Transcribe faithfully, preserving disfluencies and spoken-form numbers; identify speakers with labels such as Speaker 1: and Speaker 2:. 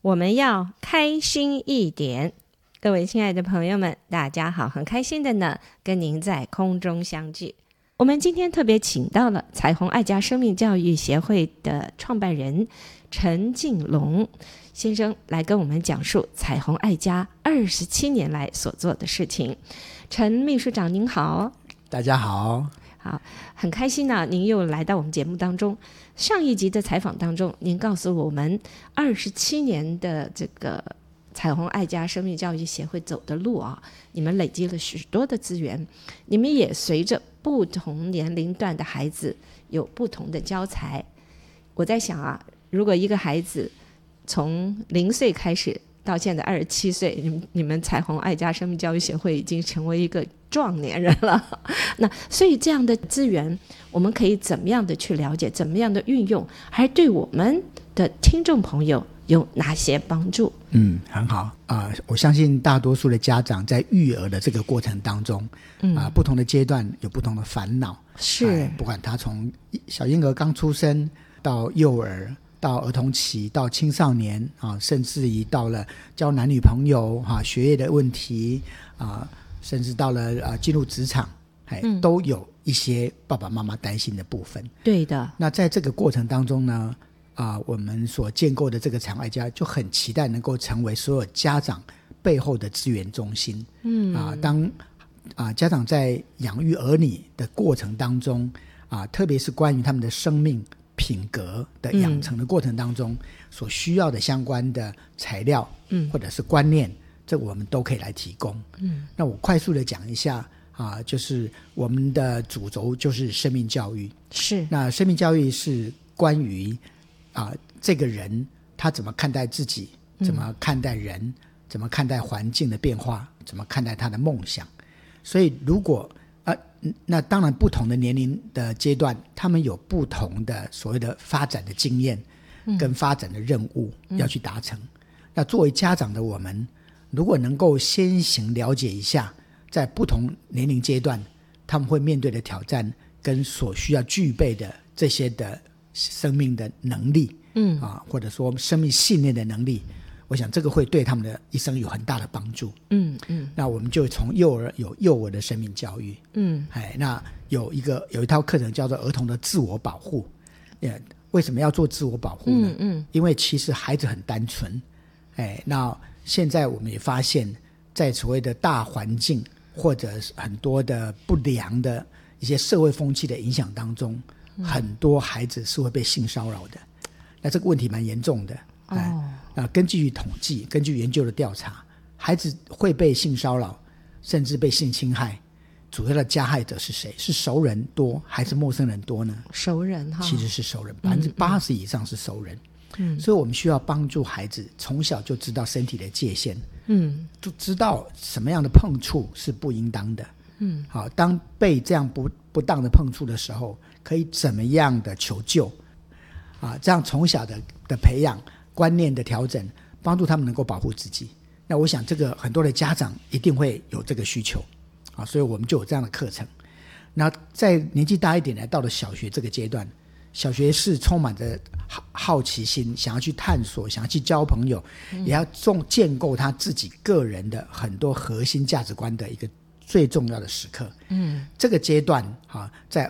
Speaker 1: 我们要开心一点。各位亲爱的朋友们，大家好，很开心的呢，跟您在空中相聚。我们今天特别请到了彩虹爱家生命教育协会的创办人陈敬龙先生来跟我们讲述彩虹爱家二十七年来所做的事情。陈秘书长您好。
Speaker 2: 大家好。
Speaker 1: 好，很开心呢、啊，您又来到我们节目当中。上一集的采访当中，您告诉我们二十七年的这个彩虹爱家生命教育协会走的路啊，你们累积了许多的资源，你们也随着不同年龄段的孩子有不同的教材。我在想啊，如果一个孩子从零岁开始到现在二十七岁，你们你们彩虹爱家生命教育协会已经成为一个壮年人了。那所以这样的资源，我们可以怎么样的去了解，怎么样的运用，还对我们的听众朋友有哪些帮助？
Speaker 2: 嗯，很好啊、呃！我相信大多数的家长在育儿的这个过程当中，嗯、呃、不同的阶段有不同的烦恼，
Speaker 1: 是、
Speaker 2: 呃、不管他从小婴儿刚出生到幼儿，到儿童期，到青少年啊，甚至于到了交男女朋友啊，学业的问题啊，甚至到了啊进入职场，哎、嗯，都有一些爸爸妈妈担心的部分。
Speaker 1: 对的。那
Speaker 2: 在这个过程当中呢，啊，我们所建构的这个彩虹爱家就很期待能够成为所有家长背后的资源中心。嗯啊，当啊家长在养育儿女的过程当中啊，特别是关于他们的生命品格的养成的过程当中、嗯、所需要的相关的材料、嗯、或者是观念，这我们都可以来提供。嗯，那我快速的讲一下啊，就是我们的主轴就是生命教育。
Speaker 1: 是，
Speaker 2: 那生命教育是关于啊这个人他怎么看待自己，怎么看待人、嗯、怎么看待环境的变化，怎么看待他的梦想。所以如果啊，那当然不同的年龄的阶段，他们有不同的所谓的发展的经验跟发展的任务要去达成、嗯、那作为家长的我们，如果能够先行了解一下在不同年龄阶段他们会面对的挑战跟所需要具备的这些的生命的能力，嗯啊，或者说生命信念的能力，我想这个会对他们的一生有很大的帮助。嗯嗯，那我们就从幼儿有幼儿的生命教育，嗯，哎，那有一个有一套课程叫做儿童的自我保护。也为什么要做自我保护呢？嗯嗯，因为其实孩子很单纯，哎，那现在我们也发现，在所谓的大环境或者很多的不良的一些社会风气的影响当中，嗯、很多孩子是会被性骚扰的。那这个问题蛮严重的。哦，啊，根据统计，根据研究的调查，孩子会被性骚扰，甚至被性侵害，主要的加害者是谁？是熟人多还是陌生人多呢？
Speaker 1: 熟人哈，
Speaker 2: 其实是熟人，百分之八十以上是熟人。嗯，所以我们需要帮助孩子从小就知道身体的界限，嗯，就知道什么样的碰触是不应当的。嗯，好，当被这样不不当的碰触的时候，可以怎么样的求救？啊，这样从小的的培养。观念的调整，帮助他们能够保护自己。那我想这个很多的家长一定会有这个需求啊，所以我们就有这样的课程。那在年纪大一点来到了小学这个阶段，小学是充满着好奇心，想要去探索，想要去交朋友、嗯、也要重建构他自己个人的很多核心价值观的一个最重要的时刻。嗯，这个阶段啊，在